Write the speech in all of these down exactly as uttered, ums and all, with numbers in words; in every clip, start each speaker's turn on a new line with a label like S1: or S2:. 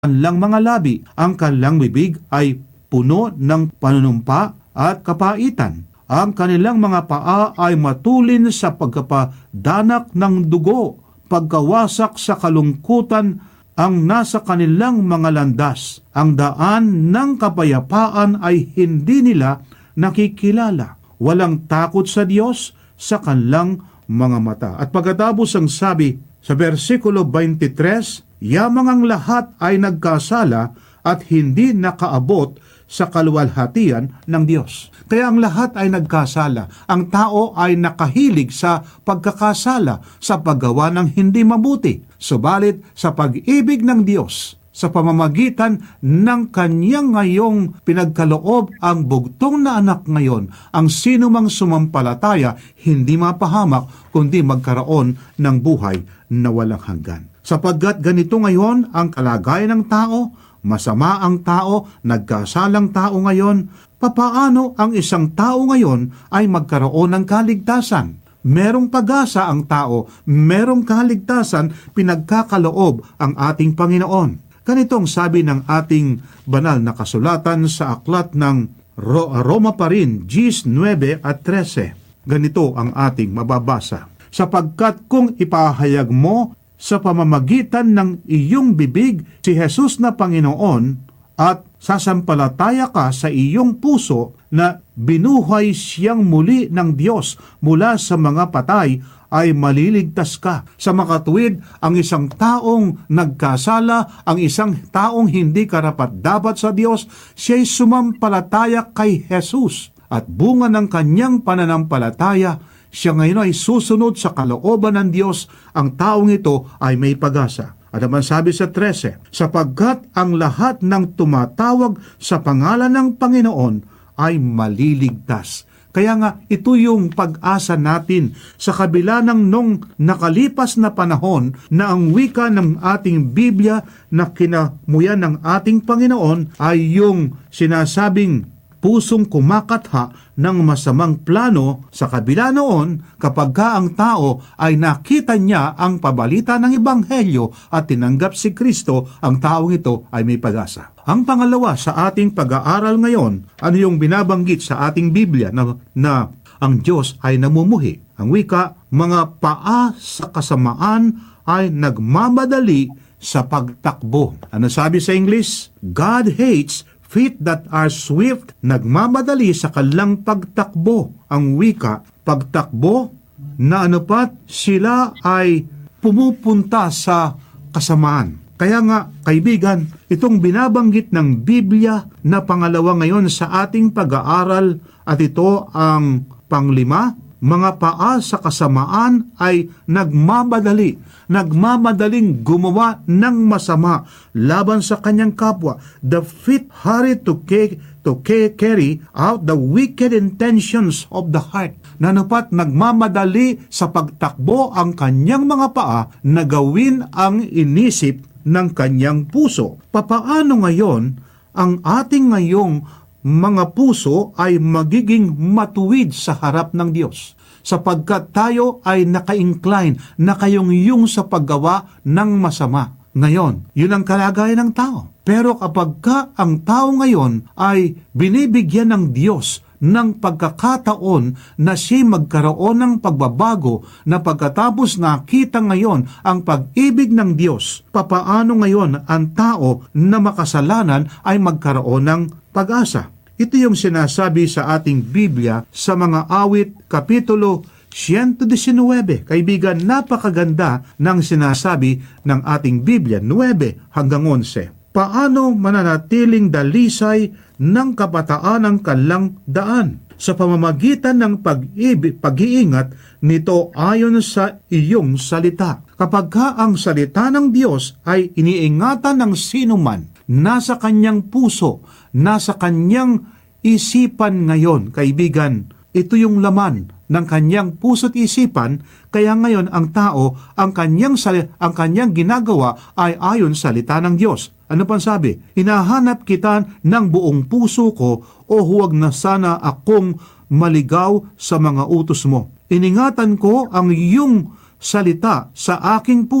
S1: kanilang mga labi. Ang kanilang bibig ay puno ng panunumpa at kapaitan. Ang kanilang mga paa ay matulin sa pagkapadanak ng dugo. Pagkawasak sa kalungkutan ang nasa kanilang mga landas. Ang daan ng kapayapaan ay hindi nila nakikilala. Walang takot sa Diyos sa kanilang mga mata. At pagkatapos ang sabi sa versikulo twenty-three, yamang ang lahat ay nagkasala at hindi nakaabot sa kaluwalhatian ng Diyos. Kaya ang lahat ay nagkasala. Ang tao ay nakahilig sa pagkakasala, sa paggawa ng hindi mabuti. Subalit sa pag-ibig ng Diyos, sa pamamagitan ng kanyang ngayong pinagkaloob ang bugtong na anak ngayon, ang sinumang sumampalataya hindi mapahamak kundi magkaroon ng buhay na walang hanggan. Sapagkat ganito ngayon ang kalagayan ng tao, masama ang tao, nagkasalang tao ngayon, papaano ang isang tao ngayon ay magkaroon ng kaligtasan? Merong pag-asa ang tao, merong kaligtasan, pinagkakaloob ang ating Panginoon. Ganitong sabi ng ating banal na kasulatan sa aklat ng Roma pa rin, nine at thirteen. Ganito ang ating mababasa. Sapagkat kung ipahayag mo sa pamamagitan ng iyong bibig si Jesus na Panginoon at sasampalataya ka sa iyong puso na binuhay siyang muli ng Diyos mula sa mga patay, ay maliligtas ka. Sa makatuwid, ang isang taong nagkasala, ang isang taong hindi karapat-dapat sa Diyos, siya'y sumampalataya kay Jesus. At bunga ng kanyang pananampalataya, siya ngayon ay susunod sa kalooban ng Diyos. Ang taong ito ay may pag-asa. At naman sabi sa thirteen, sapagkat ang lahat ng tumatawag sa pangalan ng Panginoon ay maliligtas. Kaya nga, ito yung pag-asa natin sa kabila ng nung nakalipas na panahon na ang wika ng ating Biblia na kinamuyan ng ating Panginoon ay yung sinasabing pusong kumakatha ng masamang plano. Sa kabila noon, kapag ka ang tao ay nakita niya ang pabalita ng Ebanghelyo at tinanggap si Kristo, ang taong ito ay may pag-asa. Ang pangalawa sa ating pag-aaral ngayon, ano yung binabanggit sa ating Biblia na, na ang Diyos ay namumuhi. Ang wika, mga paa sa kasamaan ay nagmamadali sa pagtakbo. Ano sabi sa English? God hates feet that are swift, nagmamadali sa kanilang pagtakbo. Ang wika, pagtakbo na ano pat, sila ay pumupunta sa kasamaan. Kaya nga, kaibigan, itong binabanggit ng Biblia na pangalawa ngayon sa ating pag-aaral at ito ang panglima, mga paa sa kasamaan ay nagmamadali, nagmamadaling gumawa ng masama laban sa kanyang kapwa. The feet hurry to, ke, to ke, carry out the wicked intentions of the heart. Nanupat nagmamadali sa pagtakbo ang kanyang mga paa na gawin ang inisip ng kanyang puso. Papaano ngayon ang ating ngayong mga puso ay magiging matuwid sa harap ng Diyos, sapagkat tayo ay naka-incline, nakayong-yung sa paggawa ng masama. Ngayon, yun ang kalagayan ng tao. Pero kapag ka ang tao ngayon ay binibigyan ng Diyos ng pagkakataon na siya magkaroon ng pagbabago, na pagkatapos nakita ngayon ang pag-ibig ng Diyos, papaano ngayon ang tao na makasalanan ay magkaroon ng pag-asa? Ito yung sinasabi sa ating Biblia sa mga awit, kapitulo one nineteen. Kaibigan, napakaganda ng sinasabi ng ating Biblia, nine hanggang eleven. Paano mananatiling dalisay ng kabataan ang kanilang daan? Sa pamamagitan ng pag-ibig, pag-iingat nito ayon sa iyong salita. Kapag ka ang salita ng Diyos ay iniingatan ng sinuman, nasa kanyang puso, nasa kanyang isipan ngayon, kaibigan, ito yung laman ng kanyang puso't isipan, kaya ngayon ang tao, ang kanyang, ang kanyang ginagawa ay ayon sa salita ng Diyos. Ano pang sabi? Hinahanap kita ng buong puso ko, o huwag na sana akong maligaw sa mga utos mo. Iningatan ko ang iyong salita sa aking puso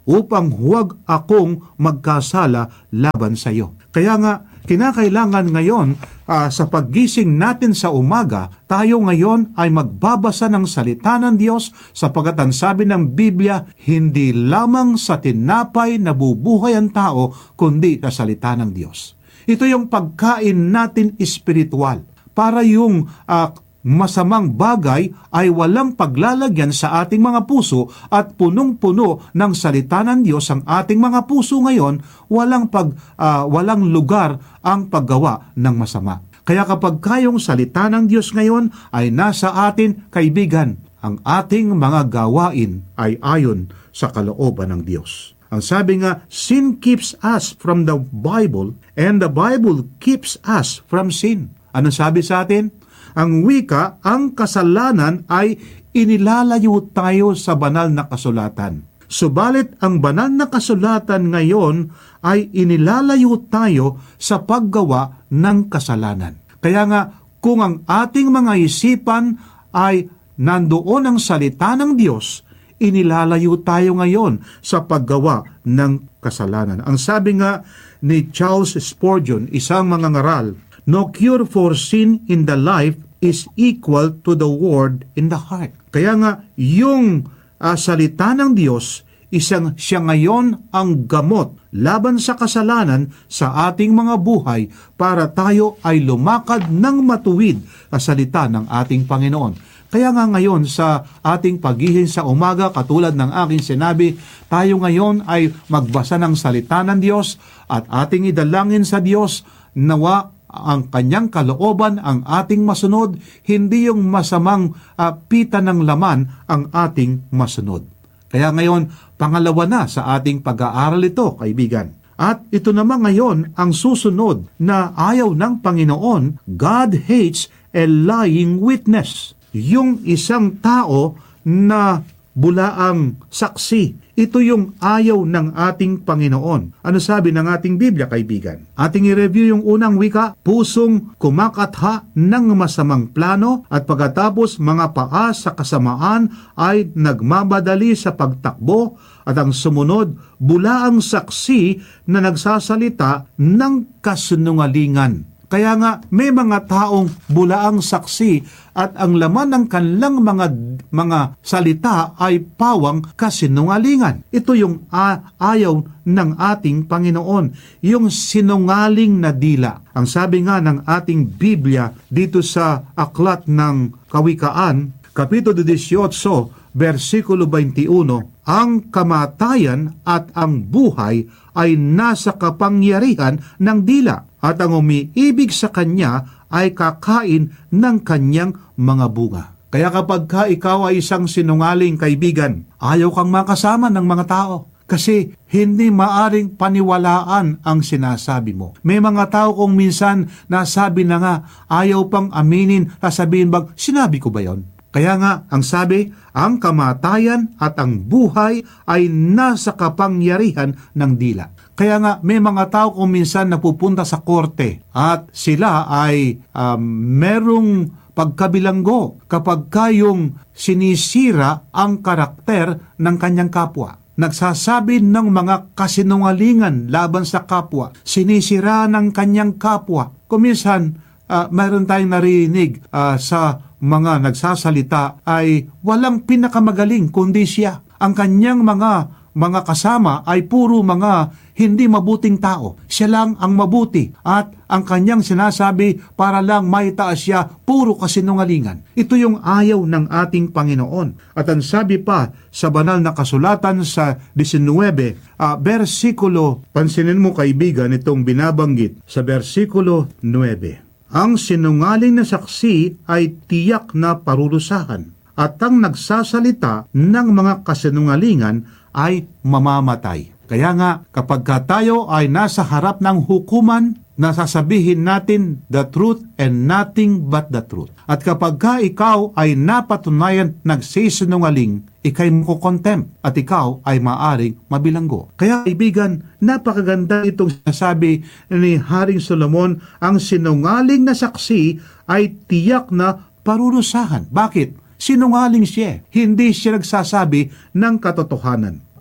S1: upang huwag akong magkasala laban sa iyo. Kaya nga, kinakailangan ngayon uh, sa paggising natin sa umaga, tayo ngayon ay magbabasa ng salita ng Diyos sapagkat ang sabi ng Biblia, hindi lamang sa tinapay nabubuhay ang tao, kundi sa salita ng Diyos. Ito yung pagkain natin espiritual para yung uh, masamang bagay ay walang paglalagyan sa ating mga puso at punong-puno ng salita ng Diyos ang ating mga puso ngayon, walang pag uh, walang lugar ang paggawa ng masama. Kaya kapag kayong salita ng Diyos ngayon ay nasa atin, kaibigan, ang ating mga gawain ay ayon sa kalooban ng Diyos. Ang sabi nga, sin keeps us from the Bible and the Bible keeps us from sin. Ano sabi sa atin? Ang wika, ang kasalanan ay inilalayo tayo sa banal na kasulatan. Subalit ang banal na kasulatan ngayon ay inilalayo tayo sa paggawa ng kasalanan. Kaya nga, kung ang ating mga isipan ay nandoon ang salita ng Diyos, inilalayo tayo ngayon sa paggawa ng kasalanan. Ang sabi nga ni Charles Spurgeon, isang mangangaral, no cure for sin in the life is equal to the word in the heart. Kaya nga, yung uh, salita ng Diyos, isang siya ngayon ang gamot laban sa kasalanan sa ating mga buhay para tayo ay lumakad ng matuwid sa salita ng ating Panginoon. Kaya nga ngayon sa ating paghihin sa umaga, katulad ng aking sinabi, tayo ngayon ay magbasa ng salita ng Diyos at ating idalangin sa Diyos, nawa ang kanyang kalooban ang ating masunod, hindi yung masamang uh, pita ng laman ang ating masunod. Kaya ngayon, pangalawa na sa ating pag-aaral ito, kaibigan. At ito naman ngayon ang susunod na ayaw ng Panginoon, God hates a lying witness. Yung isang tao na bulaang saksi. Ito yung ayaw ng ating Panginoon. Ano sabi ng ating Biblia, kaibigan? Ating i-review yung unang wika, pusong kumakatha ng masamang plano at pagkatapos mga paa sa kasamaan ay nagmamadali sa pagtakbo at ang sumunod, bulaang saksi na nagsasalita ng kasinungalingan. Kaya nga, may mga taong bulaang saksi at ang laman ng kanilang mga mga salita ay pawang kasinungalingan. Ito yung uh, ayaw ng ating Panginoon, yung sinungaling na dila. Ang sabi nga ng ating Biblia dito sa Aklat ng Kawikaan, Kapitulo eighteen, versikulo twenty-one, ang kamatayan at ang buhay ay nasa kapangyarihan ng dila, at ang umiibig sa kanya ay kakain ng kanyang mga bunga. Kaya kapag ka ikaw ay isang sinungaling kaibigan, ayaw kang makasama ng mga tao. Kasi hindi maaring paniwalaan ang sinasabi mo. May mga tao kung minsan nasabi na nga, ayaw pang aminin, sasabihin bang, sinabi ko ba yon? Kaya nga, ang sabi, ang kamatayan at ang buhay ay nasa kapangyarihan ng dila. Kaya nga, may mga tao kung minsan napupunta sa korte at sila ay um, merong pagkabilanggo kapag kayong sinisira ang karakter ng kanyang kapwa. Nagsasabi ng mga kasinungalingan laban sa kapwa. Sinisira ng kanyang kapwa. Kung minsan, uh, mayroon tayong narinig uh, sa mga nagsasalita ay walang pinakamagaling kundi siya. Ang kanyang mga mga kasama ay puro mga hindi mabuting tao. Siya lang ang mabuti at ang kanyang sinasabi para lang maitaas siya, puro kasinungalingan. Ito yung ayaw ng ating Panginoon. At ang sabi pa sa banal na kasulatan sa nineteen, uh, versikulo, pansinin mo kaibigan itong binabanggit sa versikulo nine. Ang sinungaling na saksi ay tiyak na parurusahan at ang nagsasalita ng mga kasinungalingan ay mamamatay. Kaya nga, kapag tayo ay nasa harap ng hukuman, nasasabihin natin the truth and nothing but the truth. At kapag ka ikaw ay napatunayan nagsisinungaling, ikay mo contempt at ikaw ay maaring mabilanggo. Kaya kaibigan, napakaganda itong sinasabi ni Haring Solomon, ang sinungaling na saksi ay tiyak na parurusahan. Bakit? Sinungaling siya. Hindi siya nagsasabi ng katotohanan.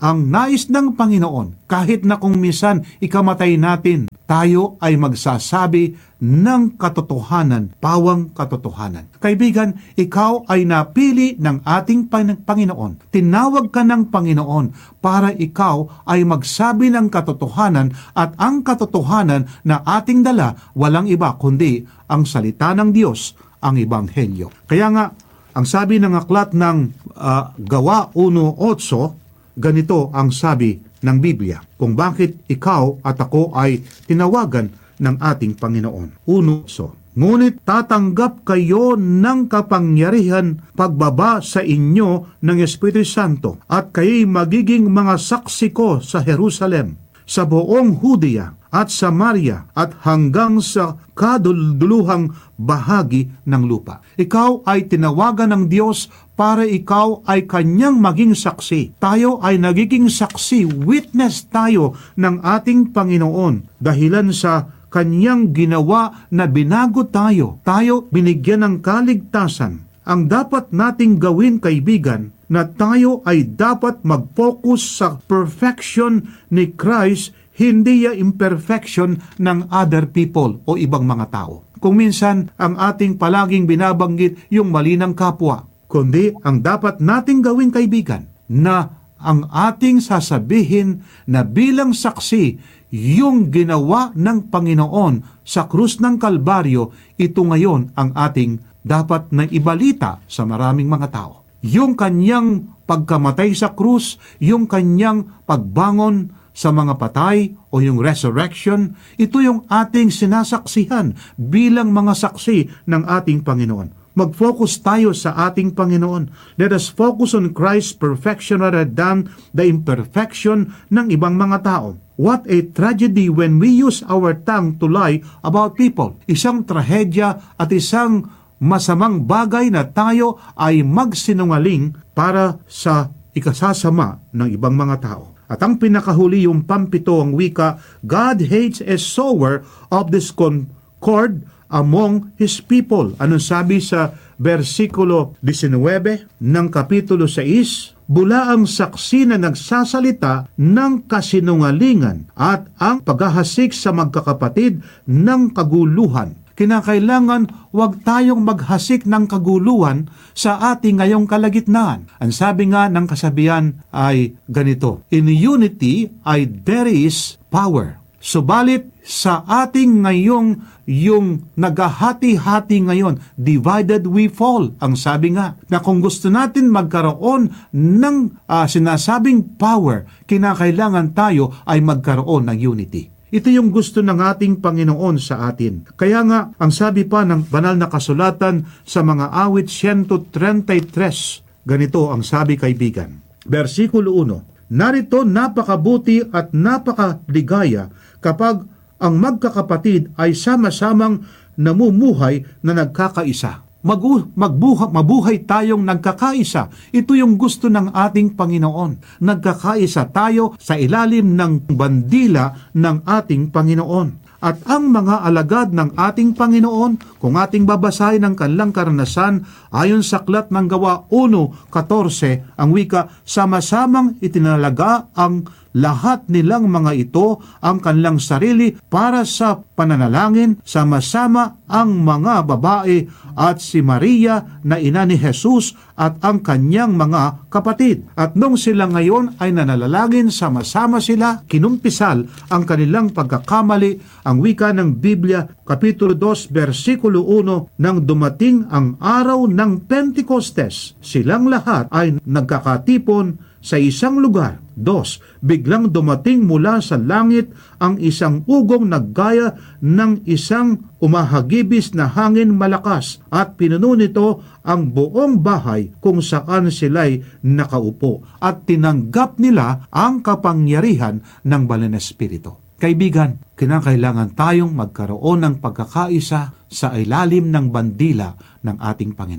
S1: ang nais ng Panginoon, kahit na kung minsan ikamatay natin, tayo ay magsasabi ng katotohanan, pawang katotohanan. Kaibigan, ikaw ay napili ng ating Panginoon. Tinawag ka ng Panginoon para ikaw ay magsabi ng katotohanan, at ang katotohanan na ating dala, walang iba kundi ang salita ng Diyos, ang Ebanghelyo. Kaya nga, ang sabi ng aklat ng uh, Gawa one eight, ganito ang sabi ng Biblia, kung bakit ikaw at ako ay tinawagan ng ating Panginoon. Uno, so, ngunit tatanggap kayo ng kapangyarihan pagbaba sa inyo ng Espiritu Santo, at kayo'y magiging mga saksi ko sa Jerusalem, sa buong Judea at Samaria, at hanggang sa kadululuhang bahagi ng lupa. Ikaw ay tinawagan ng Diyos para ikaw ay kanyang maging saksi. Tayo ay nagiging saksi, witness tayo ng ating Panginoon dahilan sa kanyang ginawa na binago tayo. Tayo binigyan ng kaligtasan. Ang dapat nating gawin, kaibigan, na tayo ay dapat mag-focus sa perfection ni Christ, hindi ya imperfection ng other people o ibang mga tao. Kung minsan, ang ating palaging binabanggit yung mali ng kapwa, kundi ang dapat nating gawin, kaibigan, na ang ating sasabihin na bilang saksi, yung ginawa ng Panginoon sa krus ng Kalbaryo, ito ngayon ang ating dapat na ibalita sa maraming mga tao. Yung kanyang pagkamatay sa krus, yung kanyang pagbangon sa mga patay o yung resurrection, ito yung ating sinasaksihan bilang mga saksi ng ating Panginoon. Mag-focus tayo sa ating Panginoon. Let us focus on Christ's perfection rather than the imperfection ng ibang mga tao. What a tragedy when we use our tongue to lie about people. Isang trahedya at isang masamang bagay na tayo ay magsinungaling para sa ikasasama ng ibang mga tao. At ang pinakahuli, yung pampito, ang wika, God hates a sower of disconcord among His people. Anong sabi sa versikulo nineteen ng kapitulo six? Bula ang saksi na nagsasalita ng kasinungalingan at ang paghahasik sa magkakapatid ng kaguluhan. Kinakailangan huwag tayong maghasik ng kaguluhan sa ating ngayong kalagitnaan. Ang sabi nga ng kasabihan ay ganito, in unity ay there is power. Subalit sa ating ngayong yung naghahati-hati ngayon, divided we fall. Ang sabi nga na kung gusto natin magkaroon ng uh, sinasabing power, kinakailangan tayo ay magkaroon ng unity. Ito yung gusto ng ating Panginoon sa atin. Kaya nga, ang sabi pa ng banal na kasulatan sa mga awit one thirty-three, ganito ang sabi, kaibigan. Versikulo one, narito napakabuti at napakaligaya kapag ang magkakapatid ay sama-samang namumuhay na nagkakaisa. Mag- magbuha, mabuhay tayong nagkakaisa. Ito yung gusto ng ating Panginoon. Nagkakaisa tayo sa ilalim ng bandila ng ating Panginoon. At ang mga alagad ng ating Panginoon, kung ating babasahin ang kanilang karanasan, ayon sa aklat ng Gawa one fourteen, ang wika, sama-samang itinalaga ang lahat nilang mga ito ang kanilang sarili para sa pananalangin, sama-sama ang mga babae at si Maria na ina ni Jesus at ang kanyang mga kapatid. At nung sila ngayon ay nanalangin, sama-sama sila, kinumpisal ang kanilang pagkakamali. Ang wika ng Biblia, Kapitulo two, versikulo one, nang dumating ang araw ng Pentecostes, silang lahat ay nagkakatipon sa isang lugar. Dos, biglang dumating mula sa langit ang isang ugong naggaya ng isang umahagibis na hangin malakas at pinuno nito ang buong bahay kung saan sila'y nakaupo at tinanggap nila ang kapangyarihan ng Banal na Espiritu. Kaibigan, kinakailangan tayong magkaroon ng pagkakaisa sa ilalim ng bandila ng ating Panginoon.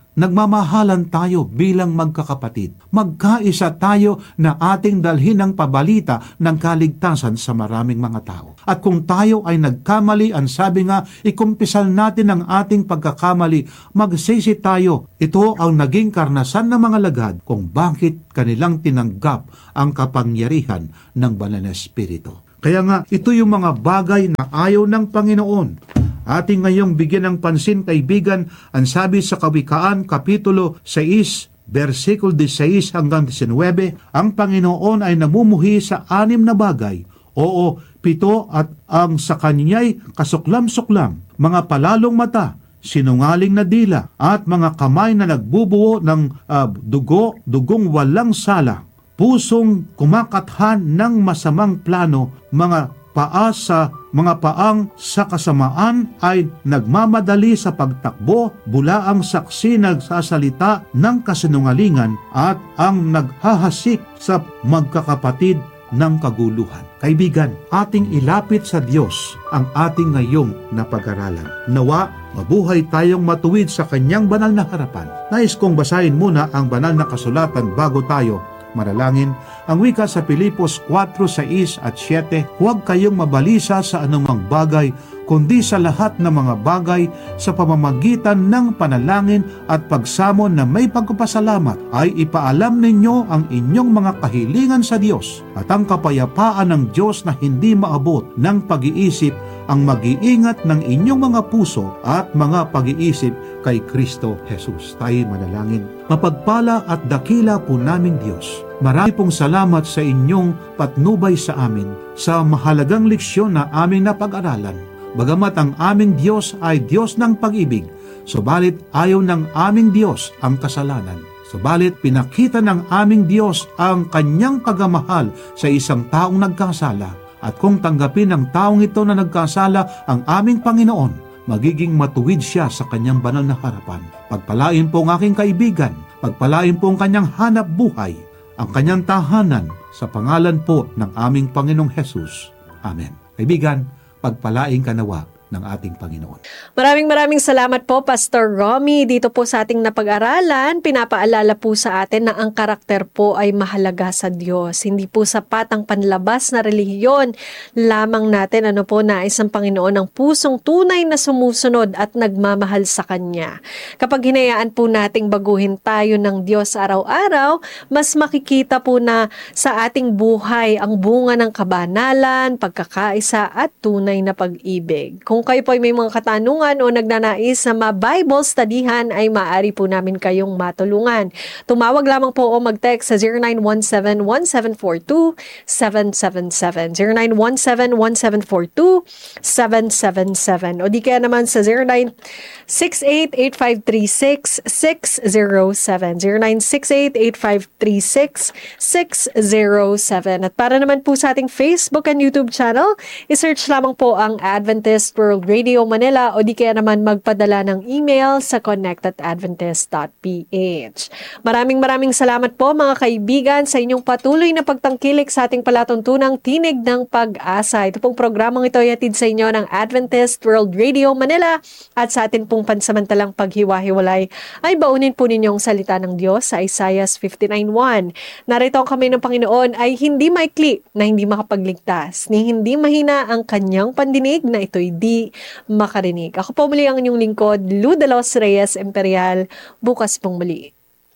S1: nagmamahalan tayo bilang magkakapatid. Magkaisa tayo na ating dalhin ng pabalita ng kaligtasan sa maraming mga tao. At kung tayo ay nagkamali, ang sabi nga, ikumpisal natin ang ating pagkakamali, magsisi tayo. Ito ang naging karanasan ng mga lagad kung bakit kanilang tinanggap ang kapangyarihan ng Banal na Espiritu. Kaya nga, ito yung mga bagay na ayaw ng Panginoon. Ating ngayong bigyan ng pansin, kaibigan, ang sabi sa Kawikaan, Kapitulo six, versikulo six hanggang nineteen, ang Panginoon ay namumuhi sa anim na bagay. Oo, pito at ang sa kanya'y kasuklam-suklam, mga palalong mata, sinungaling na dila, at mga kamay na nagbubuo ng uh, dugo, dugong walang sala, pusong kumakathan ng masamang plano, mga paa sa mga paang sa kasamaan ay nagmamadali sa pagtakbo, bulaang saksi nagsasalita ng kasinungalingan at ang naghahasik sa magkakapatid ng kaguluhan. Kaibigan, ating ilapit sa Diyos ang ating ngayong napag-aralan. Nawa, mabuhay tayong matuwid sa kanyang banal na harapan. Nais kong basahin muna ang banal na kasulatan bago tayo manalangin. Ang wika sa Pilipos four, six at seven, huwag kayong mabalisa sa anumang bagay, kundi sa lahat ng mga bagay sa pamamagitan ng panalangin at pagsamon na may pagpapasalamat ay ipaalam ninyo ang inyong mga kahilingan sa Diyos, at ang kapayapaan ng Diyos na hindi maabot ng pag-iisip ang mag-iingat ng inyong mga puso at mga pag-iisip kay Kristo Jesus. Tayo manalangin. Mapagpala at dakila po naming Diyos, marami pong salamat sa inyong patnubay sa amin sa mahalagang leksyon na aming napag-aralan. Bagamat ang aming Diyos ay Diyos ng pag-ibig, subalit ayaw ng aming Diyos ang kasalanan. Subalit pinakita ng aming Diyos ang kanyang pagmamahal sa isang taong nagkasala. At kung tanggapin ng taong ito na nagkasala ang aming Panginoon, magiging matuwid siya sa kanyang banal na harapan. Pagpalain po ang aking kaibigan, pagpalain po ang kanyang hanap buhay, ang kanyang tahanan, sa pangalan po ng aming Panginoong Jesus. Amen. Kaibigan, pagpalain ka nawa ng ating Panginoon.
S2: Maraming maraming salamat po, Pastor Romy. Dito po sa ating napag-aralan, pinapaalala po sa atin na ang karakter po ay mahalaga sa Diyos. Hindi po sapat ang panlabas na relihiyon lamang natin, ano po, nais ang Panginoon ng pusong tunay na sumusunod at nagmamahal sa Kanya. Kapag hinayaan po nating baguhin tayo ng Diyos araw-araw, mas makikita po na sa ating buhay ang bunga ng kabanalan, pagkakaisa at tunay na pag-ibig. Kung kayo po ay may mga katanungan o nagnanais na ma-Bible studyhan, ay maaari po namin kayong matulungan. Tumawag lamang po o mag-text sa zero nine one seven, one seven four two, seven seven seven. zero nine one seven, one seven four two, seven seven seven. O di kaya naman sa zero nine six eight, eight five three six, six zero seven. zero nine six eight, eight five three six, six zero seven. At para naman po sa ating Facebook and YouTube channel, isearch lamang po ang Adventist World Radio Manila o di kaya naman magpadala ng email sa connect at adventist dot p h. Maraming maraming salamat po mga kaibigan sa inyong patuloy na pagtangkilik sa ating palatuntunang Tinig ng Pag-asa. Ito pong programang ito ay hatid sa inyo ng Adventist World Radio Manila, at sa atin pong pansamantalang paghiwa-hiwalay ay baunin po ninyong salita ng Diyos sa Isaiah fifty-nine one. Narito ang kami ng Panginoon ay hindi maikli na hindi makapagligtas, ni hindi mahina ang kanyang pandinig na ito'y di makarinig. Ako po muli ang inyong lingkod, Lu de los Reyes Imperial. Bukas pong muli.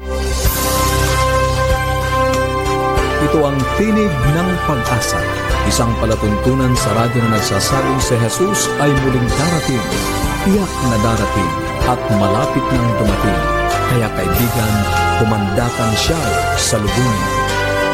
S3: Ito ang Tinig ng Pag-asa, isang palatuntunan sa radyo na nagsasabing si Jesus ay muling darating, tiyak na darating at malapit nang dumating. Kaya kaibigan, kumandakan siya sa lubungin.